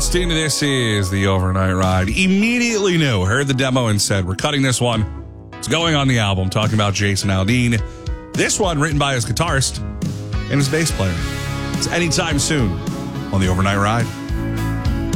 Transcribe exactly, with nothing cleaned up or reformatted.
Austin. This is the Overnight Ride. Immediately knew, heard the demo and said, we're cutting this one. It's going on the album, talking about Jason Aldean. This one written by his guitarist and his bass player. It's anytime soon on the Overnight Ride.